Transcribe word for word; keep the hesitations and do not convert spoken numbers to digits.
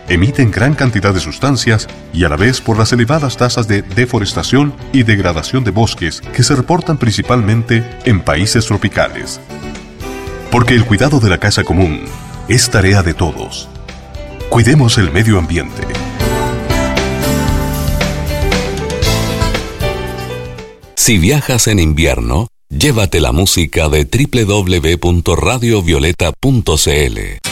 emiten gran cantidad de sustancias y a la vez por las elevadas tasas de deforestación y degradación de bosques que se reportan principalmente en países tropicales. Porque el cuidado de la casa común es tarea de todos. Cuidemos el medio ambiente. Si viajas en invierno, llévate la música de doble u doble u doble u punto radio violeta punto c l.